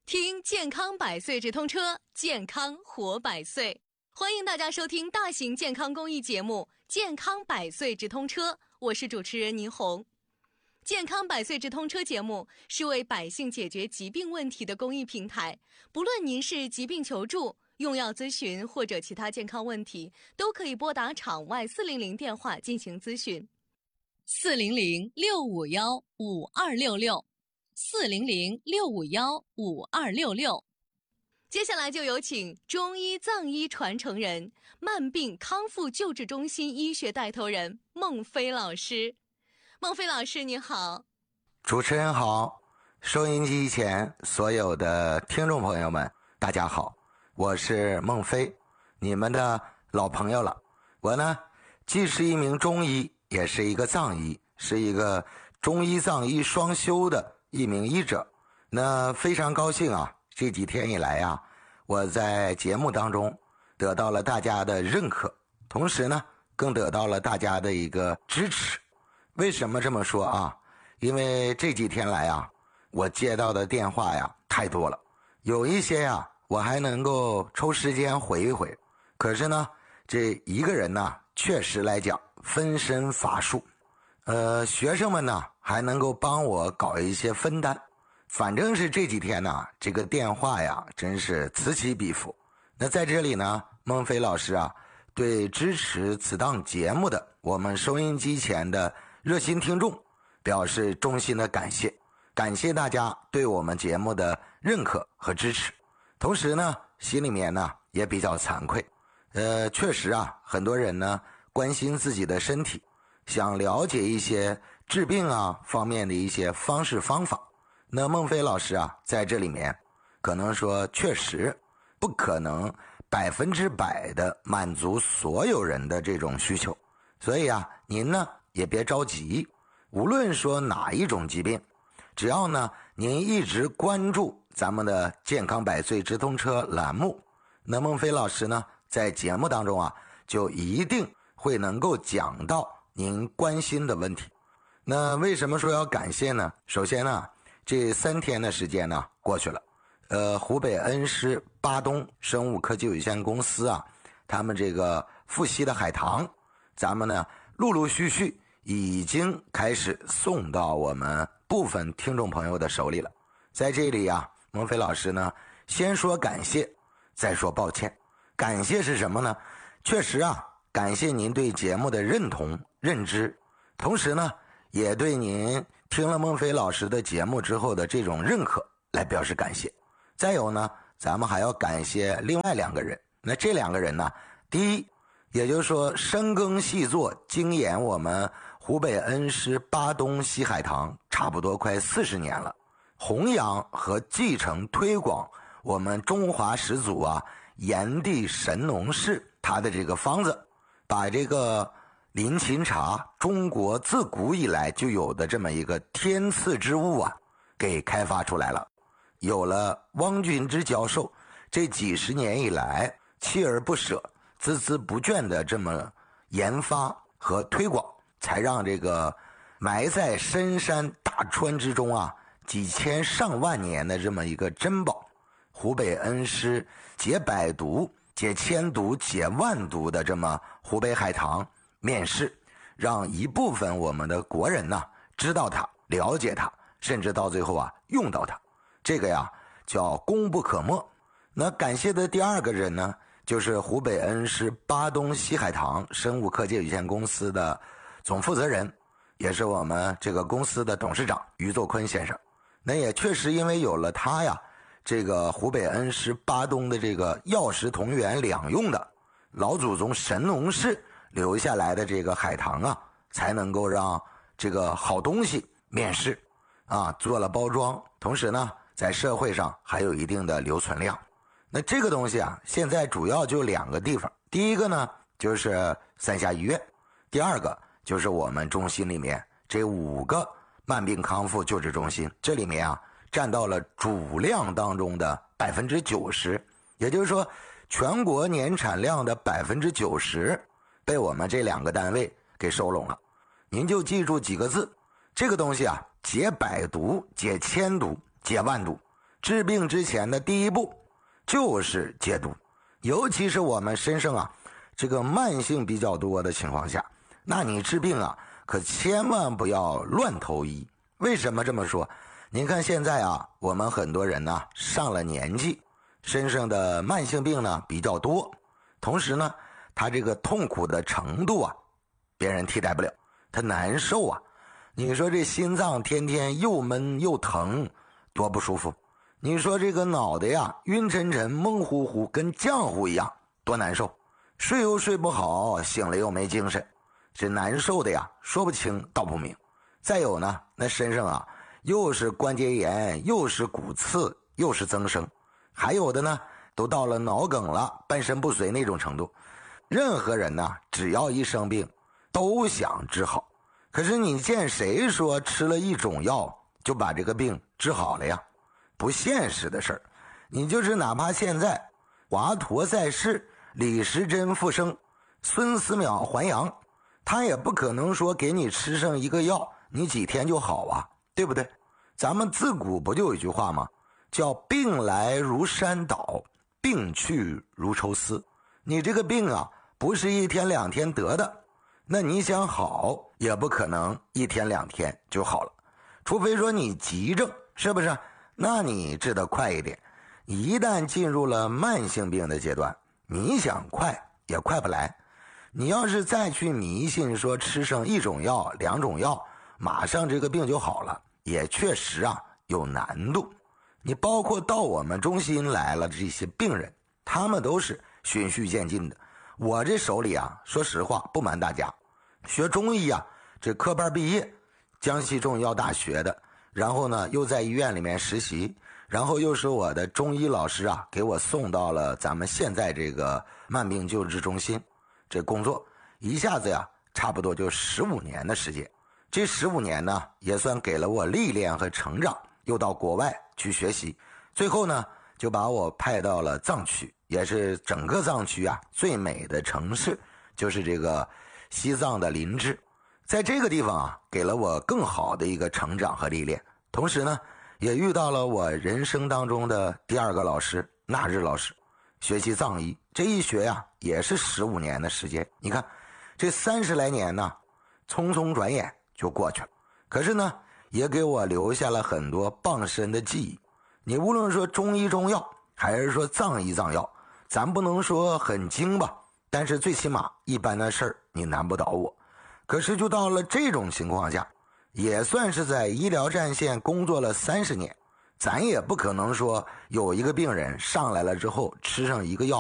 听健康百岁直通车，健康活百岁。欢迎大家收听大型健康公益节目《健康百岁直通车》，我是主持人倪虹。健康百岁直通车节目是为百姓解决疾病问题的公益平台，不论您是疾病求助、用药咨询或者其他健康问题，都可以拨打场外400电话进行咨询。400-651-5266，400-651-5266。接下来就有请中医藏医传承人、慢病康复救治中心医学带头人孟飞老师。孟飞老师你好。 主持人好，收音机前所有的听众朋友们大家好，我是孟飞，你们的老朋友了。我呢既是一名中医，也是一个藏医，是一个中医藏医双修的一名医者。那非常高兴啊，这几天以来啊，我在节目当中得到了大家的认可，同时呢更得到了大家的一个支持。为什么这么说啊？因为这几天来啊，我接到的电话呀太多了，有一些呀我还能够抽时间回一回，可是呢这一个人呢确实来讲分身乏术。学生们呢还能够帮我搞一些分担，反正是这几天呢这个电话呀真是此起彼伏。那在这里呢，孟飞老师啊对支持此档节目的我们收音机前的热心听众表示衷心的感谢，感谢大家对我们节目的认可和支持。同时呢心里面呢也比较惭愧，确实啊很多人呢关心自己的身体，想了解一些治病啊方面的一些方式方法。那孟飞老师啊在这里面可能说确实不可能100%的满足所有人的这种需求，所以啊您呢也别着急，无论说哪一种疾病，只要呢您一直关注咱们的健康百岁直通车栏目，那孟飞老师呢在节目当中啊就一定会能够讲到您关心的问题。那为什么说要感谢呢？首先呢这3天的时间呢过去了，湖北恩施巴东生物科技有限公司啊，他们这个富硒的海棠，咱们呢陆陆续续已经开始送到我们部分听众朋友的手里了。在这里啊，孟飞老师呢先说感谢，再说抱歉。感谢是什么呢？确实啊，感谢您对节目的认同认知，同时呢也对您听了孟飞老师的节目之后的这种认可来表示感谢。再有呢，咱们还要感谢另外2个人。那这2个人呢，第一，也就是说深耕细作精研我们湖北恩施巴东硒海棠差不多快40年了，弘扬和继承推广我们中华始祖啊炎帝神农氏他的这个方子，把这个林檎茶中国自古以来就有的这么一个天赐之物啊给开发出来了。有了汪俊之教授这几十年以来锲而不舍孜孜不倦的这么研发和推广，才让这个埋在深山大川之中啊几千上万年的这么一个珍宝，湖北恩施解百毒解千毒解万毒的这么湖北海棠面世，让一部分我们的国人呢知道它了解它，甚至到最后啊用到它，这个呀叫功不可没。那感谢的第2个人呢，就是湖北恩施巴东硒海棠生物科技有限公司的总负责人，也是我们这个公司的董事长于作坤先生。那也确实因为有了他呀，这个湖北恩施巴东的这个药食同源两用的老祖宗神农氏留下来的这个海棠啊，才能够让这个好东西面世啊，做了包装，同时呢在社会上还有一定的留存量。那这个东西啊现在主要就2个地方，第一个呢就是三峡医院，第2个就是我们中心里面这5个慢病康复救治中心，这里面啊占到了主量当中的90%，也就是说全国年产量的90%被我们这2个单位给收拢了。您就记住几个字，这个东西啊解百毒解千毒解万毒， 治病之前的第一步就是戒毒。尤其是我们身上啊这个慢性比较多的情况下，那你治病啊可千万不要乱投医。为什么这么说？您看现在啊我们很多人呢上了年纪，身上的慢性病呢比较多，同时呢他这个痛苦的程度啊别人替代不了，他难受啊。你说这心脏天天又闷又疼，多不舒服。你说这个脑袋呀晕沉沉蒙乎乎跟浆糊一样，多难受。睡又睡不好，醒了又没精神，这难受的呀说不清道不明。再有呢，那身上啊又是关节炎，又是骨刺，又是增生，还有的呢都到了脑梗了，半身不遂那种程度。任何人呢只要一生病都想治好，可是你见谁说吃了一种药就把这个病治好了呀？不现实的事儿。你就是哪怕现在华佗在世，李时珍复生，孙思邈还阳，他也不可能说给你吃上一个药你几天就好啊，对不对？咱们自古不就有一句话吗？叫病来如山倒，病去如抽丝。你这个病啊不是一天两天得的，那你想好也不可能一天两天就好了，除非说你急症，是不是？那你治得快一点。一旦进入了慢性病的阶段，你想快也快不来。你要是再去迷信说吃上一种药两种药马上这个病就好了，也确实啊有难度。你包括到我们中心来了这些病人，他们都是循序渐进的。我这手里啊说实话不瞒大家，学中医啊这科班毕业，江西中医药大学的，然后呢又在医院里面实习，然后又是我的中医老师啊给我送到了咱们现在这个慢病救治中心这工作，一下子呀差不多就15年的时间。这15年呢也算给了我历练和成长，又到国外去学习，最后呢就把我派到了藏区，也是整个藏区啊最美的城市，就是这个西藏的林芝。在这个地方啊给了我更好的一个成长和历练，同时呢也遇到了我人生当中的第二个老师纳日老师，学习藏医，这一学呀也是15年的时间。你看这30来年呢匆匆转眼就过去了，可是呢也给我留下了很多傍身的记忆。你无论说中医中药还是说藏医藏药，咱不能说很精吧，但是最起码一般的事儿你难不倒我。可是就到了这种情况下，也算是在医疗战线工作了30年，咱也不可能说有一个病人上来了之后吃上一个药